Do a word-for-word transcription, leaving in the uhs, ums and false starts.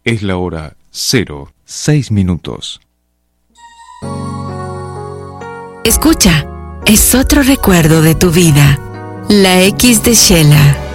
Es la hora cero, seis minutos. Escucha, es otro recuerdo de tu vida. La X de Shela.